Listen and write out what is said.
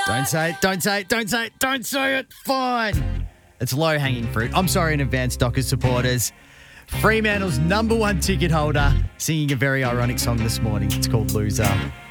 Don't say it, don't say it, don't say it, don't say it. Fine. It's low-hanging fruit. I'm sorry in advance, Dockers supporters. Fremantle's #1 ticket holder singing a very ironic song this morning. It's called Loser.